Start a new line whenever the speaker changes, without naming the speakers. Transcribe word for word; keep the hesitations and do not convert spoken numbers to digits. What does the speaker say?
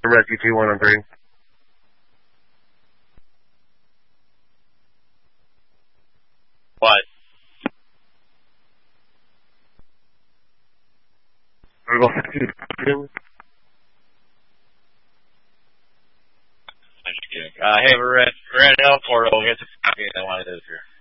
Rescue two one on three.
What? Uh, hey, we're at, we're at El Portal. Here's the copy I wanted to do here.